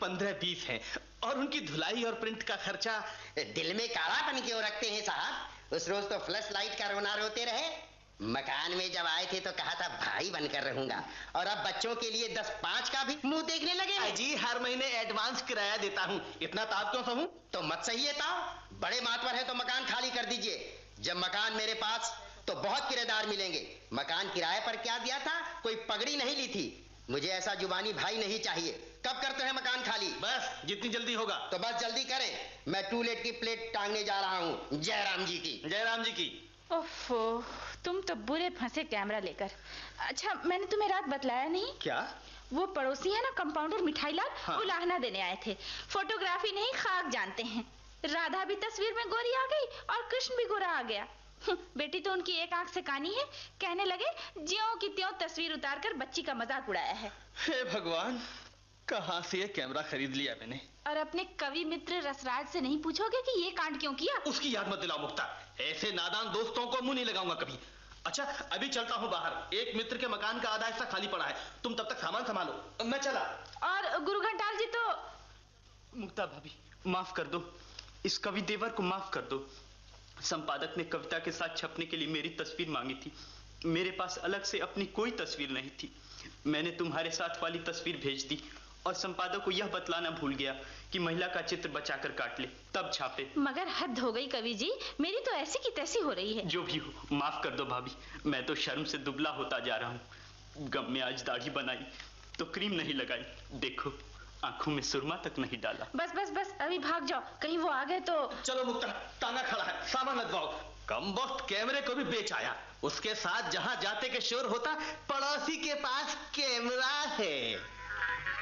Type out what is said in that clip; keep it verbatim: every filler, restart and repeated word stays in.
पंद्रह बीस हैं और उनकी धुलाई और प्रिंट का खर्चा। दिल में कालापन क्यों रखते हैं साहब? उस रोज तो फ्लैश लाइट का रोना रोते रहे। मकान में जब आए थे तो कहा था भाई बनकर रहूंगा, और अब बच्चों के लिए दस पांच का भी मुंह देखने लगे। जी हर महीने एडवांस किराया देता हूँ, इतना ताप क्यों सहूं? तो मत सही ताप, बड़े मातवर है तो मकान खाली कर दीजिए। जब मकान मेरे पास तो बहुत किराएदार मिलेंगे। मकान किराए पर क्या दिया था? कोई पगड़ी नहीं ली थी। मुझे ऐसा जुबानी भाई नहीं चाहिए। कब करते हैं मकान खाली? बस जितनी जल्दी होगा। तो बस जल्दी करें, मैं टूलेट की प्लेट टांगने जा रहा हूँ। जयराम जी की। जयराम जी की। ओफो, तुम तो बुरे फंसे कैमरा लेकर। अच्छा, मैंने तुम्हें रात बतलाया नहीं? क्या? वो पड़ोसी है ना कंपाउंडर मिठाईलाल, हाँ। वो लाहना देने आए थे। फोटोग्राफी नहीं खाक जानते हैं। राधा भी तस्वीर में गोरी आ गई और कृष्ण भी गोरा आ गया। बेटी तो उनकी एक आंख से कानी है। कहने लगे ज्यों की त्यों तस्वीर उतारकर बच्ची का मजाक उड़ाया है। हे भगवान, कहां से ये कैमरा खरीद लिया मैंने। और अपने कवि मित्र रसराज से नहीं पूछोगे कि ये कांड क्यों किया? उसकी याद मत दिलाओ मुक्ता, ऐसे नादान दोस्तों को मुंह नहीं लगाऊंगा कभी। अच्छा अभी चलता हूँ बाहर, एक मित्र के मकान का आधा हिस्सा खाली पड़ा है, तुम तब तक सामान संभालो, मैं चला। और गुरु घंटाल जी तो। मुक्ता भाभी माफ कर दो, इस कवि देवर को माफ कर दो। संपादक ने कविता के साथ छपने के लिए मेरी तस्वीर मांगी थी। मेरे पास अलग से अपनी कोई तस्वीर नहीं थी। मैंने तुम्हारे साथ वाली तस्वीर भेज दी और संपादक को यह बतलाना भूल गया कि महिला का चित्र बचाकर काट ले, तब छापे। मगर हद हो गई कवि जी, मेरी तो ऐसी की तैसी हो रही है। जो भी हो माफ कर दो भाभी, मैं तो शर्म से दुबला होता जा रहा हूँ। गम में आज दाढ़ी बनाई तो क्रीम नहीं लगाई, देखो आंखों में सुरमा तक नहीं डाला। बस बस बस अभी भाग जाओ, कहीं वो आ गए तो। चलो मुक्ता, तांगा खड़ा है, सामान लगवाओ। कम वक्त कैमरे को भी बेच आया, उसके साथ जहां जाते के शोर होता, पड़ोसी के पास कैमरा है।